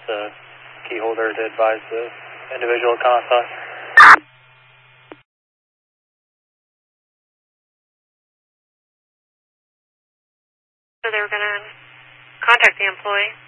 the key holder to advise the individual contact. So they were going to contact the employee.